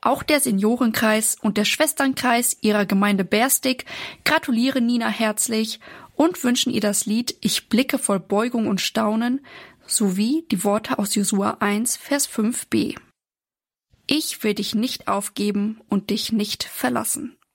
Auch der Seniorenkreis und der Schwesternkreis ihrer Gemeinde Berstig gratulieren Nina herzlich und wünschen ihr das Lied Ich blicke voll Beugung und Staunen sowie die Worte aus Josua 1, Vers 5b. Ich will dich nicht aufgeben und dich nicht verlassen.